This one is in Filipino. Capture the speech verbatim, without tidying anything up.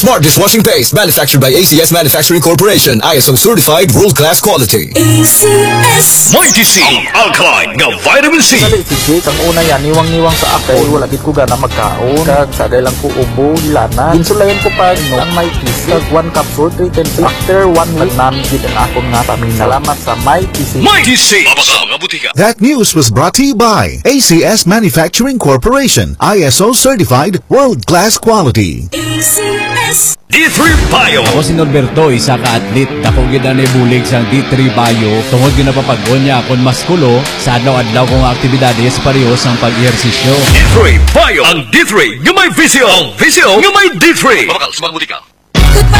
Smart dishwashing paste, manufactured by A C S Manufacturing Corporation, I S O certified, world-class quality. A C S Mighty C, ang alkaline nga vitamin C. Dali, si Jake, ang una yan, niwang-niwang sa ako. Wala gid ko gana magkaon. Kag sagay lang ko ubo, hilana. Ginsulayan ko pa, no, ang Mighty C. Kag one capsule, three ten C. After one week, nagnan-gid ang akong nga pamina. Salamat sa Mighty C. Mighty C, mabaka mga butika. That news was brought to you by A C S Manufacturing Corporation, I S O certified, world-class quality. A C S D three Bio. Ako si Norberto, isa ka atlet. Dako gyud na bulig sa D three Bio. Tungod gyud napapag-on niya akon maskulo sa adlaw-adlaw kong aktibidades parehas ang pag-ehersisyo. D three Bio. Ang D three nga may visyo. Ang visyo nga may D three. Mabakal sa mga butika.